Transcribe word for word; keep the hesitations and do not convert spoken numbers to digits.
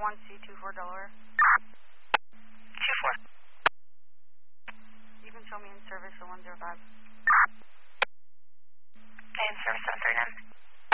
one C two four Delaware. two four. You can show me in service at one zero five.